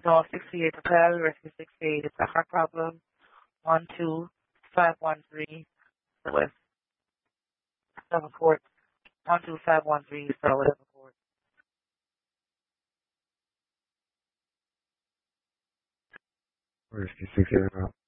So 68 Hotel, Rescue 68, it's a heart problem. 12513, West 7 Court. 12513, so whatever court. Rescue 68.